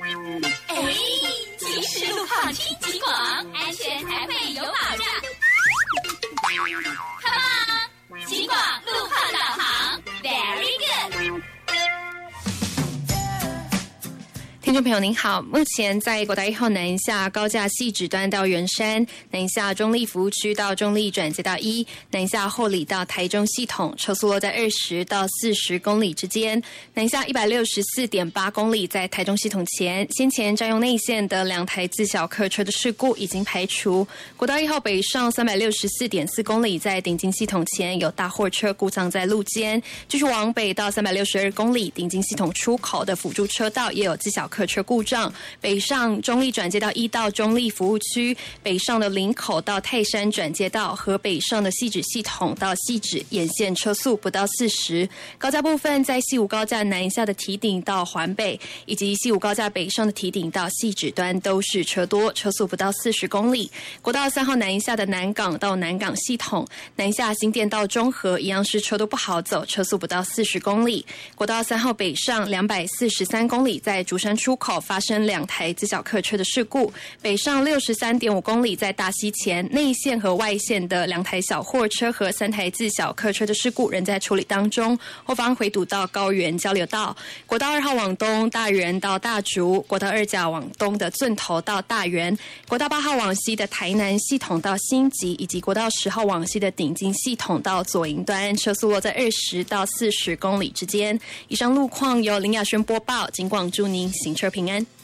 哎，即时路况听警广，安全才会有保障。Come on， 警广路况导航 ，Very good。 听众朋友您好，目前在国道1号南下高架汐止端到圆山，南下中立服务区到中立转接到1，南下后里到台中系统，车速落在20到40公里之间，南下164.8公里在台中系统前，先前占用内线的2台自小客车的事故已经排除。国道1号北上364.4公里在顶金系统前有大货车故障在路肩，继续往北到362公里顶金系统出口的辅助车道也有自小客车故障，北上中立转接到1到中立服务区，北上的林口到泰山转接道和北上的汐止系统到汐止沿线车速不到40。高架部分在西武高架南下的堤顶到环北，以及西武高架北上的堤顶到汐止端都是车多，车速不到40公里。国道3号南下的南港到南港系统，南下新店到中和一样是车都不好走，车速不到40公里。国道3号北上243公里在竹山出口发生2台自小客车的事故，北上63.5公里在大溪前内线和外线的2台小货车和3台自小客车的事故仍在处理当中，后方回堵到高原交流道。国道2号往东大园到大竹，国道2甲往东的圳头到大园，国道8号往西的台南系统到新集，以及国道10号往西的顶金系统到左营端，车速落在20到40公里之间。以上路况由林雅轩播报，警广祝您行车平安。